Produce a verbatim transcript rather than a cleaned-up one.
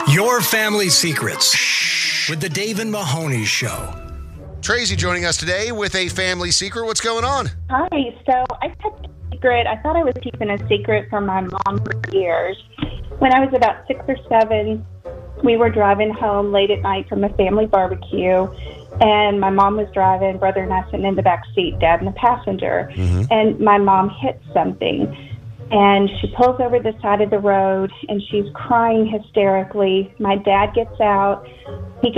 Your Family Secrets with the Dave and Mahoney Show. Tracy joining us today with a family secret. What's going on? Hi. So I kept a secret. I thought I was keeping a secret from my mom for years. When I was about six or seven, we were driving home late at night from a family barbecue, and my mom was driving, brother and I sitting in the back seat, dad in the passenger, mm-hmm. and my mom hit something. And she pulls over the side of the road, and she's crying hysterically. My dad gets out. He